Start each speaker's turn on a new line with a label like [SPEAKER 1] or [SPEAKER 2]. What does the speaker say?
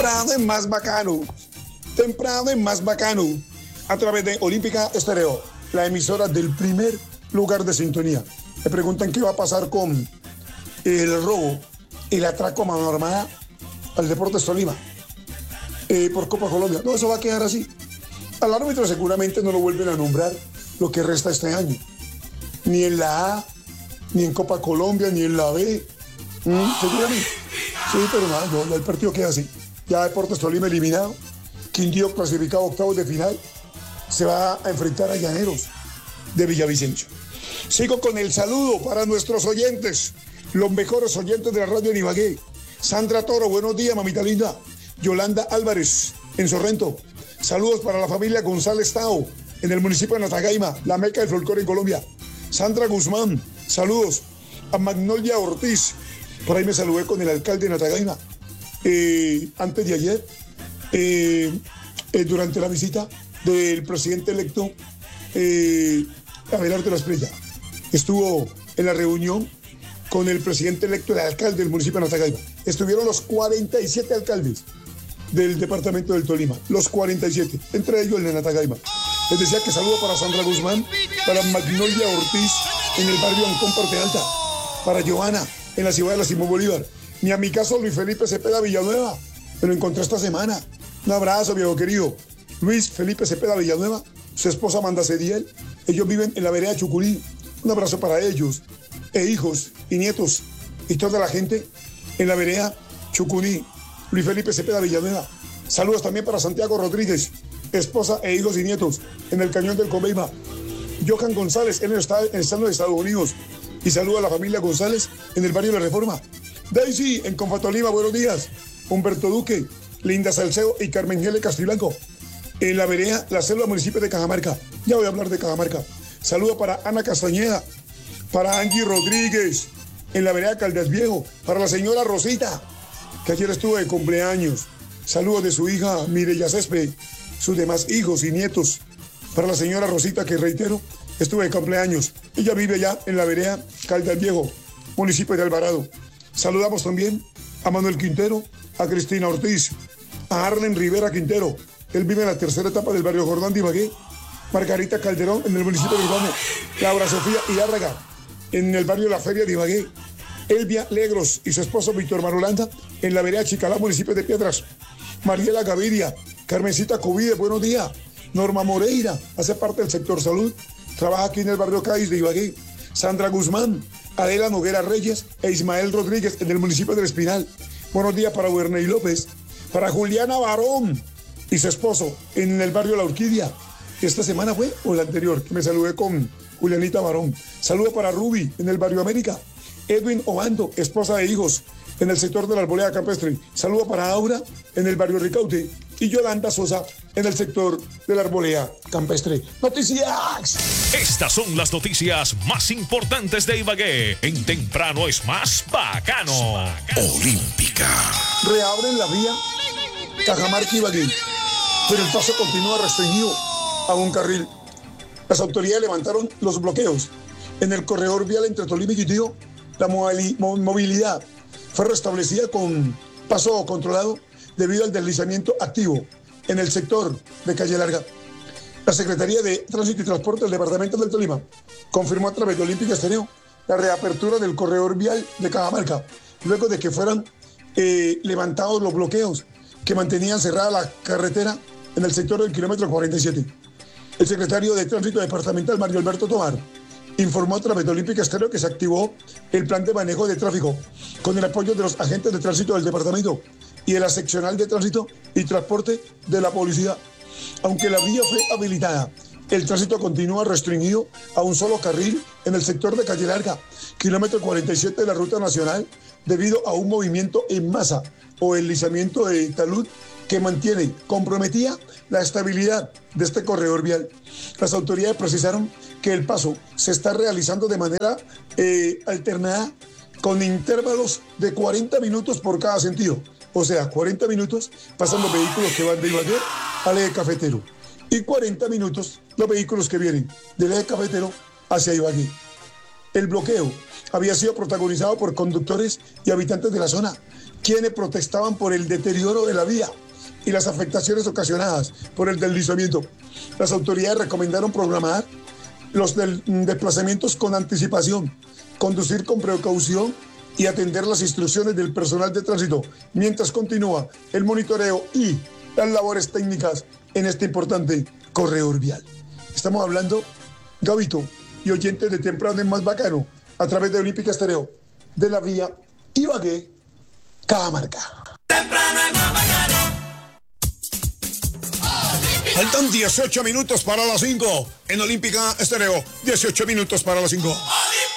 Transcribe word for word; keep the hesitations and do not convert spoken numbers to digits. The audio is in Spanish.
[SPEAKER 1] Temprano es más bacano. Temprano es más bacano. A través de Olímpica Estéreo, la emisora del primer lugar de sintonía. Me preguntan qué va a pasar con el robo, el atraco a mano armada al Deportes Tolima eh, por Copa Colombia. No, eso va a quedar así. Al árbitro seguramente no lo vuelven a nombrar lo que resta este año. Ni en la A, ni en Copa Colombia, ni en la B. ¿Mm? Seguramente. Sí, pero nada, no, el partido queda así. Ya Deportes Tolima eliminado. Quindío clasificado a octavos de final. Se va a enfrentar a Llaneros de Villavicencio. Sigo con el saludo para nuestros oyentes, los mejores oyentes de la radio en Ibagué. Sandra Toro, buenos días, mamita linda. Yolanda Álvarez, en Sorrento. Saludos para la familia González Tao, en el municipio de Natagaima, la meca del folclore en Colombia. Sandra Guzmán, saludos. A Magnolia Ortiz, por ahí me saludé con el alcalde de Natagaima. Eh, antes de ayer, eh, eh, durante la visita del presidente electo eh, Abelardo Lasprilla. Estuvo en la reunión con el presidente electo, el alcalde del municipio de Natagaima. Estuvieron los cuarenta y siete alcaldes del departamento del Tolima, los cuarenta y siete, entre ellos el de Natagaima. Les decía que saludo para Sandra Guzmán, para Magnolia Ortiz en el barrio Ancón, Parte Alta, para Joana en la ciudad de la Simón Bolívar, mi amigazo Luis Felipe Cepeda Villanueva, me lo encontré esta semana. Un abrazo, viejo querido. Luis Felipe Cepeda Villanueva, su esposa Amanda Cediel, ellos viven en la vereda Chucurí. Un abrazo para ellos, e hijos y nietos, y toda la gente en la vereda Chucurí. Luis Felipe Cepeda Villanueva. Saludos también para Santiago Rodríguez, esposa e hijos y nietos, en el Cañón del Comeima. Johan González, en el estado de Estados Unidos. Y saludo a la familia González en el barrio de la Reforma. Daisy, en Confatolima, buenos días. Humberto Duque, Linda Salceo y Carmen Gele Castiblanco. En la vereda, la célula municipio de Cajamarca. Ya voy a hablar de Cajamarca. Saludo para Ana Castañeda, para Angie Rodríguez, en la vereda Caldas Viejo, para la señora Rosita, que ayer estuvo de cumpleaños. Saludos de su hija Mireya Césped, sus demás hijos y nietos. Para la señora Rosita, que reitero, estuvo de cumpleaños. Ella vive allá en la vereda Caldas Viejo, municipio de Alvarado. Saludamos también a Manuel Quintero, a Cristina Ortiz, a Arlen Rivera Quintero. Él vive en la tercera etapa del barrio Jordán de Ibagué. Margarita Calderón en el municipio de Urbano. Laura Sofía Iárraga en el barrio La Feria de Ibagué. Elvia Legros y su esposo Víctor Marulanda en la vereda Chicalá, municipio de Piedras. Mariela Gaviria, Carmencita Cubide, buenos días. Norma Moreira, hace parte del sector salud, trabaja aquí en el barrio Cádiz de Ibagué. Sandra Guzmán, Adela Noguera Reyes e Ismael Rodríguez en el municipio del Espinal. Buenos días para Werney López, para Juliana Barón y su esposo en el barrio La Orquídea. Esta semana fue, o la anterior, que me saludé con Julianita Barón. Saludo para Ruby en el barrio América. Edwin Obando, esposa e hijos en el sector de la Arboleda Campestre. Saludo para Aura en el barrio Ricaute. Y Yolanda Sosa en el sector de la Arboleda Campestre. ¡Noticias!
[SPEAKER 2] Estas son las noticias más importantes de Ibagué. En Temprano es más bacano. Olímpica.
[SPEAKER 1] Reabren la vía Cajamarca-Ibagué, pero el paso continúa restringido a un carril. Las autoridades levantaron los bloqueos en el corredor vial entre Tolima y Quindío. La movilidad fue restablecida con paso controlado debido al deslizamiento activo en el sector de Calle Larga. La Secretaría de Tránsito y Transporte del Departamento del Tolima confirmó a través de Olímpica Estéreo la reapertura del corredor vial de Cajamarca, luego de que fueran eh, levantados los bloqueos que mantenían cerrada la carretera en el sector del kilómetro cuarenta y siete. El secretario de Tránsito Departamental, Mario Alberto Tomar, informó a través de Olímpica Estéreo que se activó el plan de manejo de tráfico con el apoyo de los agentes de tránsito del departamento y de la seccional de tránsito y transporte de la policía. Aunque la vía fue habilitada, el tránsito continúa restringido a un solo carril en el sector de Calle Larga, kilómetro cuarenta y siete de la ruta nacional, debido a un movimiento en masa o deslizamiento de talud que mantiene comprometida la estabilidad de este corredor vial. Las autoridades precisaron que el paso se está realizando de manera eh, alternada con intervalos de cuarenta minutos por cada sentido. O sea, cuarenta minutos pasan los vehículos que van de Ibagué al eje cafetero y cuarenta minutos los vehículos que vienen del eje cafetero hacia Ibagué. El bloqueo había sido protagonizado por conductores y habitantes de la zona, quienes protestaban por el deterioro de la vía y las afectaciones ocasionadas por el deslizamiento. Las autoridades recomendaron programar los del, desplazamientos con anticipación, conducir con precaución y atender las instrucciones del personal de tránsito mientras continúa el monitoreo y las labores técnicas en este importante corredor vial. Estamos hablando, Gabito y oyentes de Temprano es Más Bacano, a través de Olímpica Estéreo, de la vía Ibagué, Cajamarca.
[SPEAKER 3] Temprano es más bacano.
[SPEAKER 1] Faltan dieciocho minutos para las cinco en Olímpica Estéreo. dieciocho minutos para las cinco.
[SPEAKER 3] Olímpica.